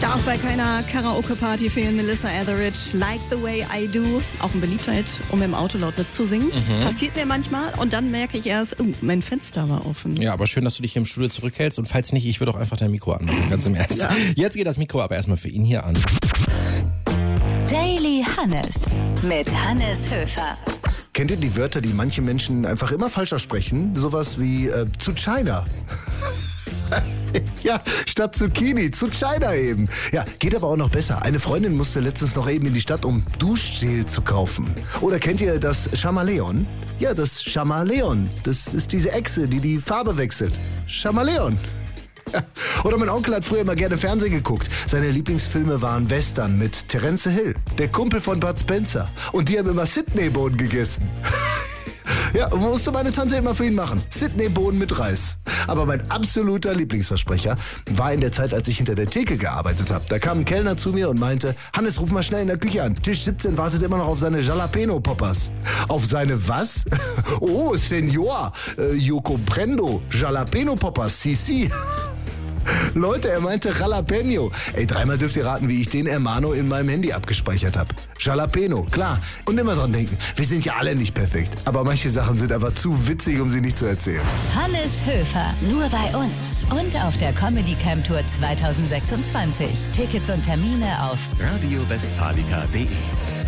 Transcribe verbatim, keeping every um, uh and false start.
Darf bei keiner Karaoke-Party fehlen. Melissa Etheridge, Like the Way I Do. Auch ein Beliebtheit, um im Auto laut mitzusingen. Mhm. Passiert mir manchmal und dann merke ich erst, oh, mein Fenster war offen. Ja, aber schön, dass du dich hier im Studio zurückhältst und falls nicht, ich würde auch einfach dein Mikro anmachen, ganz im Ernst. Ja. Jetzt geht das Mikro aber erstmal für ihn hier an. Daily Hannes mit Hannes Höfer. Kennt ihr die Wörter, die manche Menschen einfach immer falsch aussprechen? Sowas wie äh, zu China. Ja, statt Zucchini, zu China eben. Ja, geht aber auch noch besser. Eine Freundin musste letztens noch eben in die Stadt, um Duschgel zu kaufen. Oder kennt ihr das Chamaleon? Ja, das Chamaleon. Das ist diese Echse, die die Farbe wechselt. Chamaleon. Ja. Oder mein Onkel hat früher immer gerne Fernsehen geguckt. Seine Lieblingsfilme waren Western mit Terence Hill, der Kumpel von Bud Spencer. Und die haben immer Sydney-Bohnen gegessen. Ja, musste meine Tante immer für ihn machen. Sydney-Bohnen mit Reis. Aber mein absoluter Lieblingsversprecher war in der Zeit, als ich hinter der Theke gearbeitet habe. Da kam ein Kellner zu mir und meinte, Hannes, ruf mal schnell in der Küche an. Tisch siebzehn wartet immer noch auf seine Jalapeno-Poppers. Auf seine was? Oh, Senor, äh, yo comprendo. Jalapeno-Poppers, si, si. Leute, er meinte Jalapeno. Ey, dreimal dürft ihr raten, wie ich den Hermano in meinem Handy abgespeichert habe. Jalapeno, klar. Und immer dran denken, wir sind ja alle nicht perfekt. Aber manche Sachen sind einfach zu witzig, um sie nicht zu erzählen. Hannes Höfer, nur bei uns. Und auf der Comedy Camp Tour zwanzig sechsundzwanzig. Tickets und Termine auf radio westfalica punkt de.